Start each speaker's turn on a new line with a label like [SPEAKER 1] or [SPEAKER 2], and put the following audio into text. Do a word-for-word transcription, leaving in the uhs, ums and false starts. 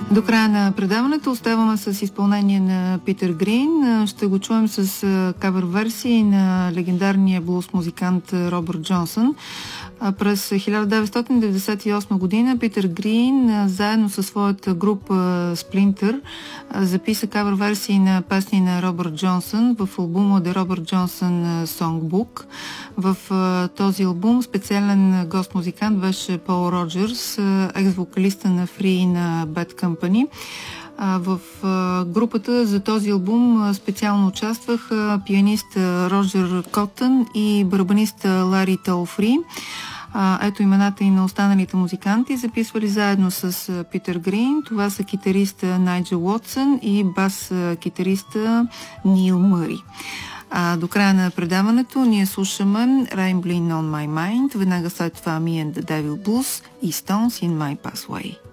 [SPEAKER 1] До края на предаването оставаме с изпълнение на Питър Грин. Ще го чуем с кавър версии на легендарния блуз музикант Робърт Джонсън. През хиляда деветстотин деветдесет и осма година Питър Грин заедно със своята група Сплинтър записа кавър версии на песни на Робърт Джонсън в албума The Robert Johnson Songbook. В този албум специален гост музикант беше Пол Роджерс, екс-вокалиста на Free и на Bad Company. В групата за този албум специално участваха пианист Роджер Коттън и барабанист Лари Толфри. Ето имената и на останалите музиканти, записвали заедно с Питър Грин. Това са китариста Найджел Уотсън и бас-китариста Нил Мъри. А до края на предаването ние слушаме Rambling on My Mind, веднага след това Me and the Devil Blues и Stones in My Pathway.